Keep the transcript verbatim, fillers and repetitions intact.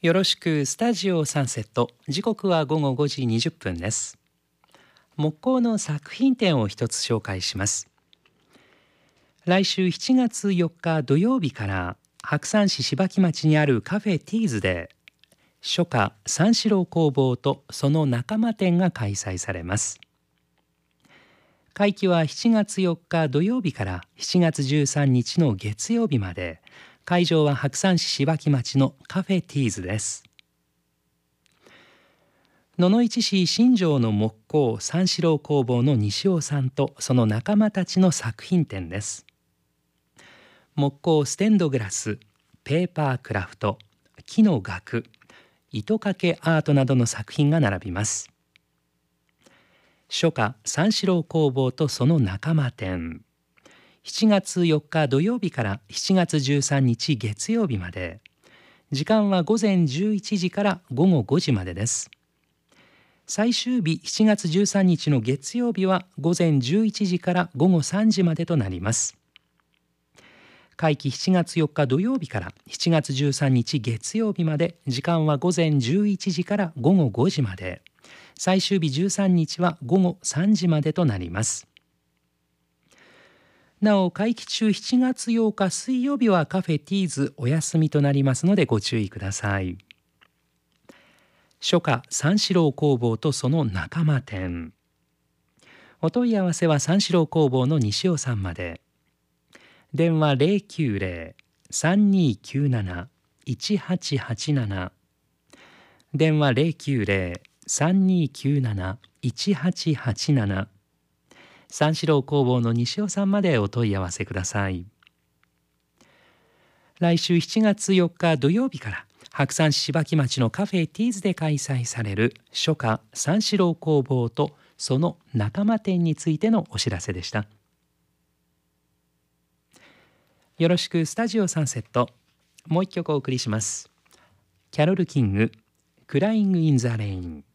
よろしくスタジオサンセット。時刻は午後ごじにじゅっぷんです。木工の作品展を一つ紹介します。来週しちがつよっか土曜日から白山市柴木町にあるカフェティーズで書家三四郎工房とその仲間展が開催されます。会期はしちがつよっか土曜日からしちがつじゅうさんにちの月曜日まで、会場は白山市柴木町のカフェティーズです。野々市市新庄の木工三四郎工房の西尾さんとその仲間たちの作品展です。木工ステンドグラス、ペーパークラフト、木の額、糸掛けアートなどの作品が並びます。書家三四郎工房とその仲間展、しちがつよっか土曜日からしちがつじゅうさんにち月曜日まで、時間はごぜんじゅういちじからごごごじまでです。最終日しちがつじゅうさんにちの月曜日はごぜんじゅういちじからごごさんじまでとなります。会期しちがつよっか土曜日からしちがつじゅうさんにち月曜日まで、時間はごぜんじゅういちじからごごごじまで、最終日じゅうさんにちはごごさんじまでとなります。なお会期中しちがつようか水曜日はカフェティーズお休みとなりますのでご注意ください。書家三四郎工房とその仲間展、お問い合わせは三四郎工房の西尾さんまで。電話 ゼロきゅうゼロ さんにきゅうなな いちはちはちなな、 電話 ゼロきゅうゼロ さんにきゅうなな いちはちはちなな、三四郎工房の西尾さんまでお問い合わせください。来週しちがつよっか土曜日から白山市柴木町のカフェティーズで開催される書家三四郎工房とその仲間展についてのお知らせでした。よろしくスタジオサンセット。もう一曲お送りします。キャロル・キング、クライング・イン・ザ・レイン。